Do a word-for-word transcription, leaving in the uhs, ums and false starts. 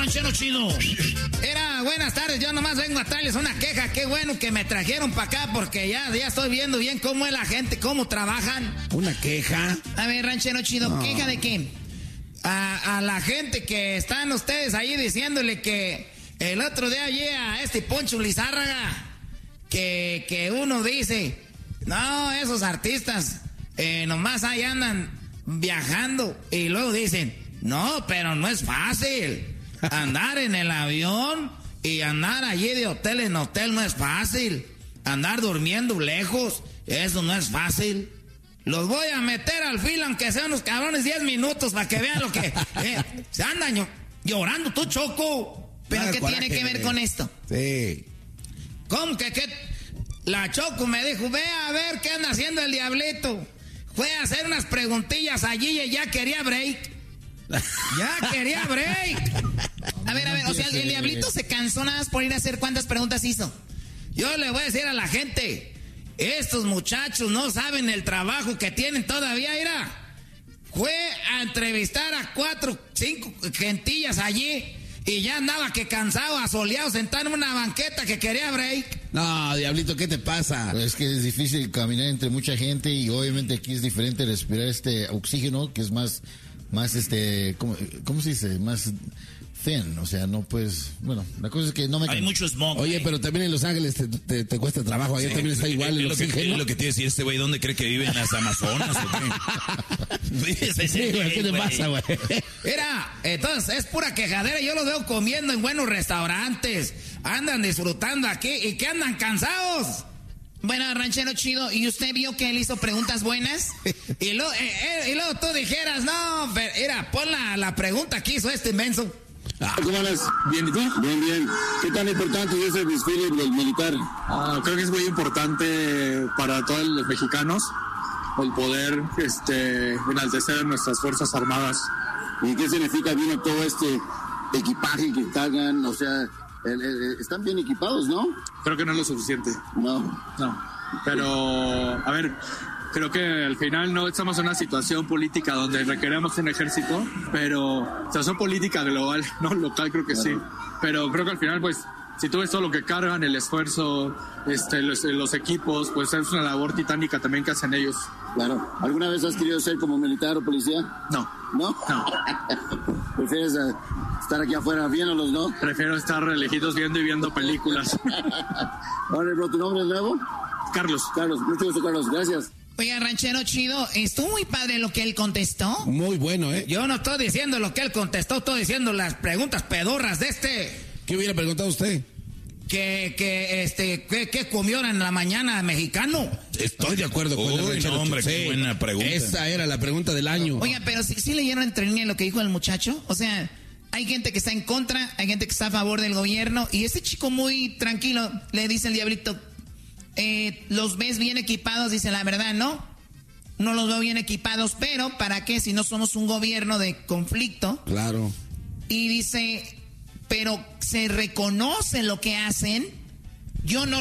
ranchero chido. Era, buenas tardes, yo nomás vengo a traerles una queja. Qué bueno que me trajeron para acá porque ya, ya estoy viendo bien cómo es la gente, cómo trabajan. ¿Una queja? A ver, ranchero chido, no. ¿Queja de qué? A, a la gente que están ustedes ahí diciéndole que el otro día llega a este Poncho Lizárraga, que, que uno dice, no, esos artistas eh, nomás ahí andan viajando y luego dicen, no, pero no es fácil. Andar en el avión y andar allí de hotel en hotel no es fácil. Andar durmiendo lejos, eso no es fácil. Los voy a meter al filo aunque sean unos cabrones diez minutos para que vean lo que... Eh, se andan llorando tú, Choco. ¿Pero ah, qué tiene que ver con esto? Sí. ¿Cómo que qué? La Choco me dijo, ve a ver qué anda haciendo el diablito. Fue a hacer unas preguntillas allí y ya quería break. Ya quería break. A ver, a ver, o sea, el diablito se cansó nada más por ir a hacer cuántas preguntas hizo. Yo le voy a decir a la gente, estos muchachos no saben el trabajo que tienen todavía, mira. Fue a entrevistar a cuatro, cinco gentillas allí y ya andaba que cansado, asoleado, sentado en una banqueta que quería break. No, diablito, ¿qué te pasa? Pues es que es difícil caminar entre mucha gente y obviamente aquí es diferente respirar este oxígeno que es más, más este, ¿cómo, cómo se dice? Más thin, o sea, no pues, bueno, la cosa es que no me... Hay mucho smog. Oye, pero también en Los Ángeles te, te, te cuesta trabajo, allá sí, también está igual el oxígeno. Es lo que tiene que decir este güey, ¿dónde cree que vive? ¿En las Amazonas o qué? Sí, sí, güey, ¿qué te pasa, güey? Mira, entonces es pura quejadera, yo los veo comiendo en buenos restaurantes, andan disfrutando aquí y que andan cansados. Bueno, ranchero chido, ¿y usted vio que él hizo preguntas buenas? y, lo, eh, eh, y luego tú dijeras, no, pero, mira, pon la, la pregunta que hizo este menso. ¿Cómo andas? ¿Bien y tú? Bien, bien. ¿Qué tan importante es el desfile del militar? Uh, creo que es muy importante para todos los mexicanos el poder este, enaltecer a nuestras Fuerzas Armadas. ¿Y qué significa bien todo este equipaje que cargan? O sea, el, el, están bien equipados, ¿no? Creo que no es lo suficiente. No. No. Pero, a ver... Creo que al final no estamos en una situación política donde requeremos un ejército, pero situación política global, no local, creo que claro. Sí. Pero creo que al final, pues, si tú ves todo lo que cargan, el esfuerzo, este, los, los equipos, pues es una labor titánica también que hacen ellos. Claro. ¿Alguna vez has querido ser como militar o policía? No. ¿No? No. ¿Prefieres uh, estar aquí afuera viéndolos, no? Prefiero estar lejitos viendo y viendo películas. Ahora, bro, ¿tu nombre es nuevo? Carlos. Carlos, mucho gusto, Carlos. Gracias. Oiga, ranchero chido, estuvo muy padre lo que él contestó. Muy bueno, ¿eh? Yo no estoy diciendo lo que él contestó, estoy diciendo las preguntas pedorras de este. ¿Qué hubiera preguntado usted? Que, que, este, ¿qué, qué comió en la mañana mexicano? Estoy de acuerdo con Uy, el ranchero. No, hombre, sí. Qué buena pregunta. Esa era la pregunta del año. Oiga, pero ¿sí, sí leyeron entre líneas lo que dijo el muchacho? O sea, hay gente que está en contra, hay gente que está a favor del gobierno, y ese chico muy tranquilo le dice el diablito, eh, ¿los ves bien equipados? Dice, la verdad, no. No los veo bien equipados, pero ¿para qué? Si no somos un gobierno de conflicto. Claro. Y dice, pero se reconoce lo que hacen. Yo no